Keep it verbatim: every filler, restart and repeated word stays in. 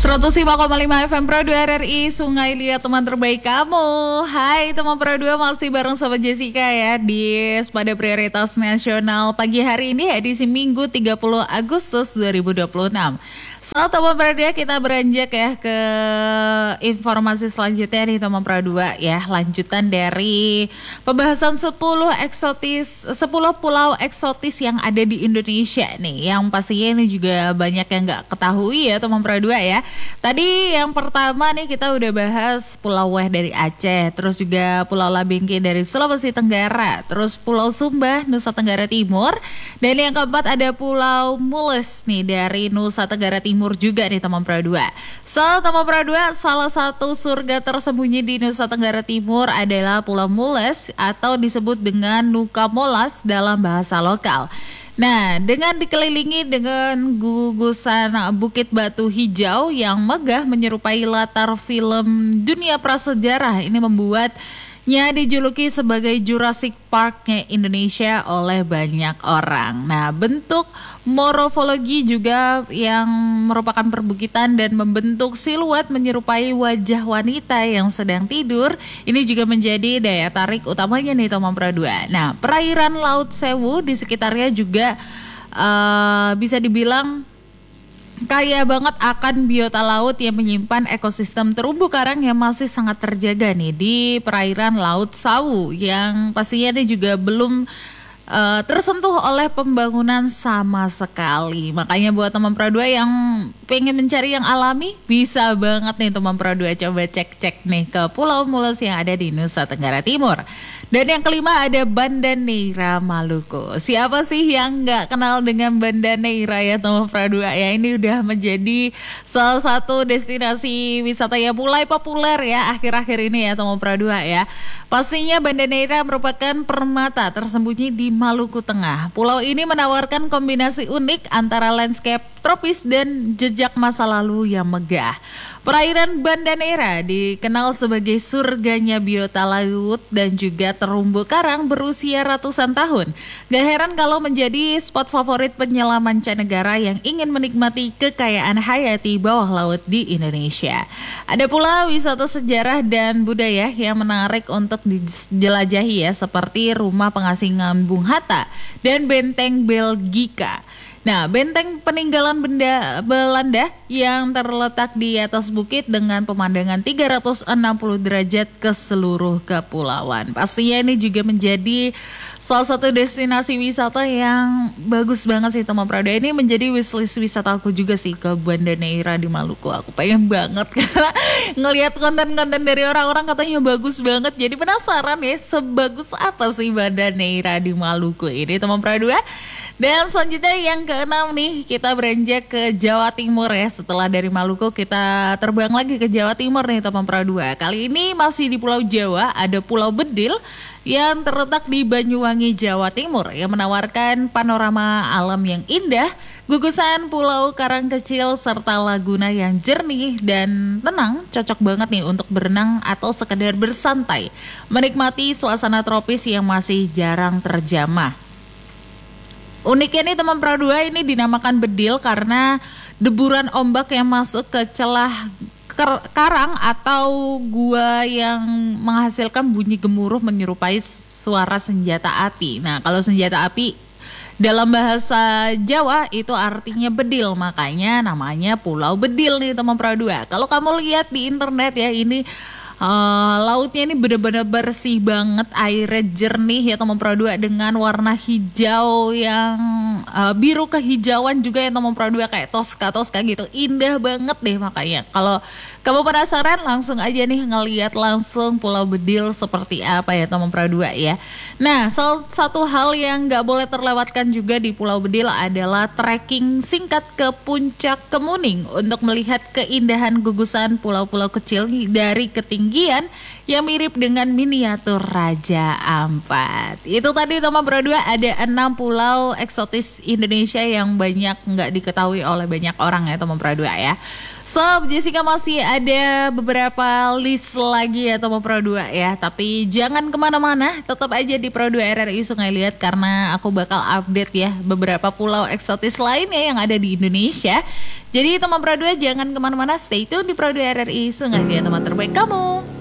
seratus lima koma lima F M Pro dua R R I Sungai Liat, teman terbaik kamu. Hai teman Pro dua, masih bareng sama Jessica ya di Pada Prioritas Nasional pagi hari ini, edisi Minggu tiga puluh Agustus dua ribu dua puluh enam. So teman Pro dua, kita beranjak ya ke informasi selanjutnya nih teman Pro dua ya. Lanjutan dari pembahasan sepuluh eksotis sepuluh pulau eksotis yang ada di Indonesia nih, yang pastinya ini juga banyak yang nggak ketahui ya teman Pro dua ya. Tadi yang pertama nih kita udah bahas Pulau Weh dari Aceh, terus juga Pulau Labingki dari Sulawesi Tenggara, terus Pulau Sumba Nusa Tenggara Timur, dan yang keempat ada Pulau Mules nih dari Nusa Tenggara Timur juga nih teman Pro dua. So teman Pro dua, salah satu surga tersembunyi di Nusa Tenggara Timur adalah Pulau Mules atau disebut dengan Nuka Molas dalam bahasa lokal. Nah, dengan dikelilingi dengan gugusan bukit batu hijau yang megah menyerupai latar film dunia prasejarah, ini membuatnya dijuluki sebagai Jurassic Park-nya Indonesia oleh banyak orang. Nah, bentuk morfologi juga yang merupakan perbukitan dan membentuk siluet menyerupai wajah wanita yang sedang tidur, ini juga menjadi daya tarik utamanya nih teman Pro dua. Nah, perairan Laut Sewu di sekitarnya juga uh, bisa dibilang kaya banget akan biota laut yang menyimpan ekosistem terumbu karang yang masih sangat terjaga nih di perairan Laut Sawu, yang pastinya ini juga belum uh, tersentuh oleh pembangunan sama sekali. Makanya buat teman Pro dua yang pengen mencari yang alami, bisa banget nih teman Pro dua coba cek-cek nih ke Pulau Mules yang ada di Nusa Tenggara Timur. Dan yang kelima ada Banda Neira Maluku. Siapa sih yang nggak kenal dengan Banda Neira ya teman Pro dua ya? Ini udah menjadi salah satu destinasi wisata yang mulai populer ya akhir-akhir ini ya teman Pro dua ya. Pastinya Banda Neira merupakan permata tersembunyi di Maluku Tengah. Pulau ini menawarkan kombinasi unik antara landscape tropis dan jejak masa lalu yang megah. Perairan Banda Neira dikenal sebagai surganya biota laut dan juga terumbu karang berusia ratusan tahun. Gak heran kalau menjadi spot favorit penyelam mancanegara yang ingin menikmati kekayaan hayati bawah laut di Indonesia. Ada pula wisata sejarah dan budaya yang menarik untuk dijelajahi ya, seperti rumah pengasingan Bung Hatta dan benteng Belgika. Nah, benteng peninggalan benda Belanda yang terletak di atas bukit dengan pemandangan tiga ratus enam puluh derajat ke seluruh kepulauan. Pastinya ini juga menjadi salah satu destinasi wisata yang bagus banget sih teman Pro dua. Ini menjadi wishlist wisata aku juga sih ke Banda Neira di Maluku. Aku pengen banget karena ngelihat konten-konten dari orang-orang katanya bagus banget. Jadi penasaran ya, sebagus apa sih Banda Neira di Maluku ini teman Pro dua. Dan selanjutnya yang keenam nih, kita beranjak ke Jawa Timur ya. Setelah dari Maluku kita terbang lagi ke Jawa Timur nih teman Pro dua. Kali ini masih di Pulau Jawa, ada Pulau Bedil yang terletak di Banyuwangi, Jawa Timur, yang menawarkan panorama alam yang indah, gugusan pulau karang kecil serta laguna yang jernih dan tenang, cocok banget nih untuk berenang atau sekedar bersantai, menikmati suasana tropis yang masih jarang terjamah. Uniknya nih teman Pro dua, ini dinamakan bedil karena deburan ombak yang masuk ke celah karang atau gua yang menghasilkan bunyi gemuruh menyerupai suara senjata api. Nah, kalau senjata api dalam bahasa Jawa itu artinya bedil, makanya namanya Pulau Bedil nih teman Pro dua. Kalau kamu lihat di internet ya, ini Uh, lautnya ini benar-benar bersih banget, airnya jernih ya teman Pro dua, dengan warna hijau yang uh, biru kehijauan juga ya teman Pro dua, kayak toska-toska gitu, indah banget deh. Makanya kalau kamu penasaran, langsung aja nih ngeliat langsung Pulau Bedil seperti apa ya teman Pro dua ya. Nah, salah satu hal yang gak boleh terlewatkan juga di Pulau Bedil adalah trekking singkat ke Puncak Kemuning untuk melihat keindahan gugusan pulau-pulau kecil dari ketinggian yang mirip dengan miniatur Raja Ampat. Itu tadi teman Pro dua, ada enam pulau eksotis Indonesia yang banyak nggak diketahui oleh banyak orang ya teman Pro dua ya. So, Jessica masih ada beberapa list lagi ya teman Pro dua ya. Tapi jangan kemana-mana, tetap aja di Pro dua R R I Sungai Liat karena aku bakal update ya beberapa pulau eksotis lainnya yang ada di Indonesia. Jadi teman Pro dua jangan kemana-mana, stay tune di Pro dua R R I Sungai Liat, teman terbaik kamu.